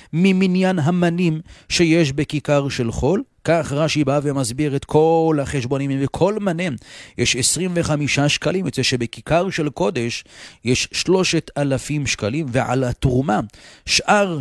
ממניין המנים שיש בכיכר של חול. כך רש"י בא ומסביר את כל החשבונים, וכל מנה יש 25 שקלים, יוצא שבכיכר של קודש יש 3,000 שקלים, ועל התרומה שאר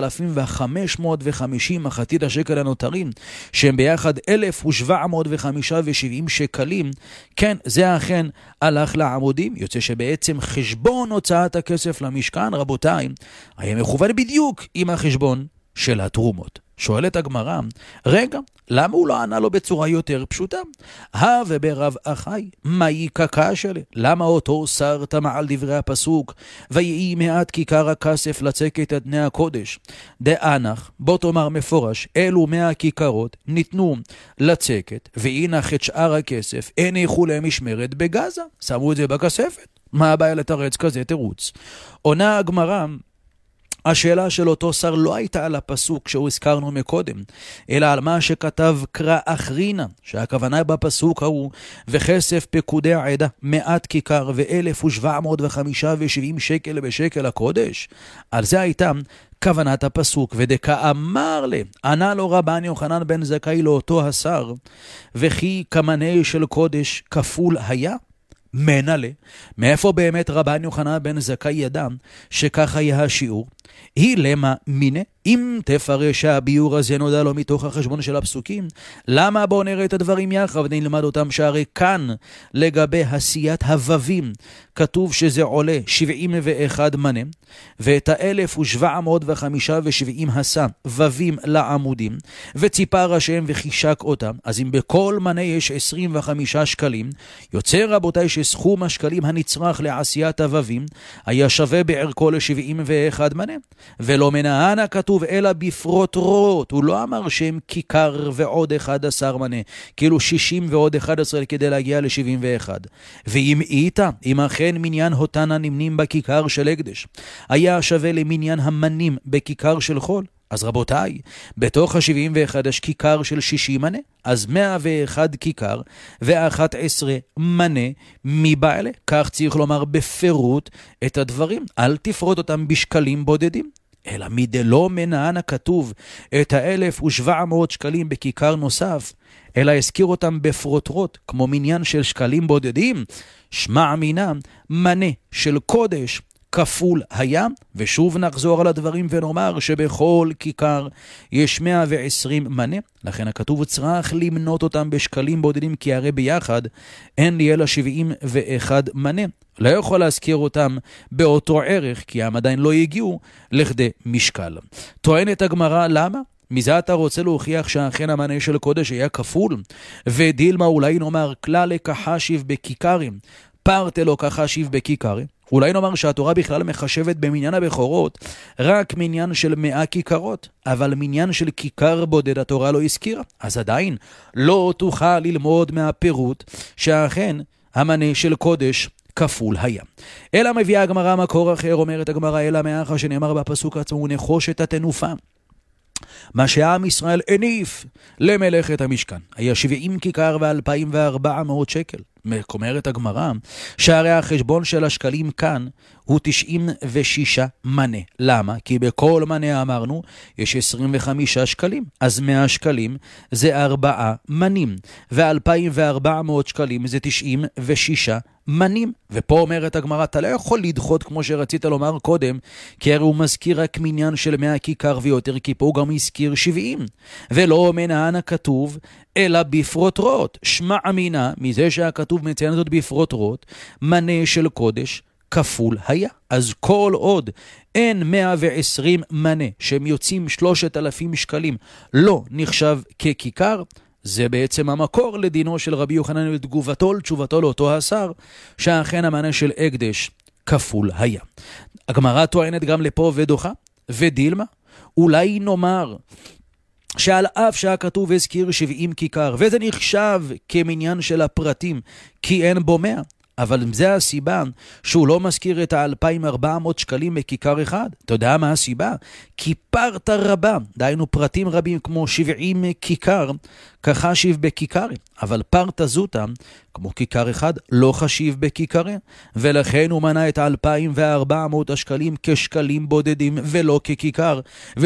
3,550 מחצית השקל הנותרים, שהם ביחד 1,775 שקלים, כן, זה אכן הלך לעמודים. יוצא שבעצם חשבון הוצאת הכסף למשכן, רבותיי, היה מכוון בדיוק עם החשבון של התרומות. שואלת הגמרא, רגע, למה הוא לא ענה לו בצורה יותר פשוטה? וברב אחי, מהי קקה שלי? למה אותו שר תמה על דברי הפסוק, ויהי מעט כיכר הכסף לצקת את בני הקודש? דאנך, בוא תאמר מפורש, אלו 100 כיכרות ניתנו לצקת, ואינך את שאר הכסף, הניחו להם משמרת בגזה. שמו את זה בכספת. מה הבעיה לתרץ כזה תירוץ? עונה הגמרא, השאלה של אותו שר לא הייתה על הפסוק שהוא הזכרנו מקודם, אלא על מה שכתב קרא אחרינה, שהכוונה בפסוק ההוא, וכסף פקודי העדה 100 כיכר ו1,775 שקל בשקל הקודש. על זה הייתה כוונת הפסוק. ודקה אמר לי, ענה לו רבן יוחנן בן זכאי לאותו השר, וכי כמנה של קודש כפול היה? מנלה, מאיפה באמת רבן יוחנן בן זכאי ידע שכך היה השיעור? היא למה מיני, אם תפרש שהביור הזה נודע לו מתוך החשבון של הפסוקים, למה בואו נראה את הדברים יחד ונלמד אותם? שהרי כאן לגבי עשיית הוווים כתוב שזה עולה 71 מנה, ואת 1,775 עשה וווים לעמודים, וציפה ראשיהם וחישק אותם. אז אם בכל מנה יש 25 שקלים, יוצא רבותיי שסכום השקלים הנצרך לעשיית הוווים היה שווה בערכו ל71 מנה. ולא מנהנה כתוב אלא בפרוטרוט. הוא לא אמר שהם כיכר ועוד 11 מנה, כאילו 60 ועוד 11 כדי להגיע ל71. ואם איתה, אם אכן מניין אותן הנמנים בכיכר של הקדש היה שווה למניין המנים בכיכר של חול, אז רבותיי, בתוך ה-71 יש כיכר של 60 מנה, אז 101 כיכר ו11 מנה מבעלה. כך צריך לומר בפירוט את הדברים, אל תפרוט אותם בשקלים בודדים. אלא מדלא מנהנה כתוב את 1,700 שקלים בכיכר נוסף, אלא הזכיר אותם בפרוטרוט, כמו מניין של שקלים בודדים. שמע מינה מנה של קודש כפול היה. ושוב נחזור על הדברים ונאמר שבכל כיכר יש 120 מנה, לכן הכתוב צריך למנות אותם בשקלים בודדים, כי הרי ביחד אין לי אלא 71 מנה. לא יכול להזכיר אותם באותו ערך, כי הם עדיין לא הגיעו לכדי משקל. טוענת הגמרא, למה? מזה אתה רוצה להוכיח שאכן המנה של קודש היה כפול? ודילמה אולי נאמר כלל כחשיב בכיכרים, פרטה לו כחשיב בכיכרים. אולי נאמר שהתורה בכלל מחשבת במניין הבכורות רק מניין של 100 כיכרות, אבל מניין של כיכר בודד התורה לא הזכירה. אז עדיין לא תוכל ללמוד מהפירוט שאכן המנה של קודש כפול היה. אלא מביאה הגמרא מקור אחר, אומרת הגמרא, אלא מאחר שנאמר בפסוק עצמו, הוא נחוש את התנופה. מה שהעם ישראל הניף למלאכת המשכן היה 70 כיכר ו2,400 שקל. אומרת הגמרא שהרי החשבון של השקלים כאן הוא 96 מנה. למה? כי בכל מנה אמרנו יש 25 שקלים, אז 100 שקלים זה 4 מנים, ו2,400 שקלים זה 96 מנים. ופה אומרת הגמרא, אתה לא יכול לדחות כמו שרצית לומר קודם, כי הרי הוא מזכיר רק מניין של 100 כיכר ויותר, כי פה הוא גם הזכיר 70. ולא מנהנה כתוב אלא בפרוטרוט. שמע מינה, מזה שהכתוב מציין זאת בפרוטרוט, מנה של קודש כפול היה. אז כל עוד אין 120 מנה שהם יוצאים 3,000 שקלים לא נחשב ככיכר, זה בעצם המקור לדינו של רבי יוחנן ותגובתו לתשובתו לאותו השר, שאכן המנה של הקדש כפול היה. הגמרא טוענת גם לפה ודוחה ודילמה, אולי נאמר שעל אף שהכתוב הזכיר 70 כיכר, וזה נחשב כמניין של הפרטים, כי אין בו 100, אבל זה הסיבה שהוא לא מזכיר את 2,400 שקלים בכיכר אחד. אתה יודע מה הסיבה? כי פרטה רבה, דהיינו פרטים רבים כמו 70 כיכר, כחשיב בכיכר, אבל פרטה זוטה, כמו כיכר אחד, לא חשיב בכיכר, ולכן הוא מנה את 2,400 השקלים כשקלים בודדים ולא ככיכר,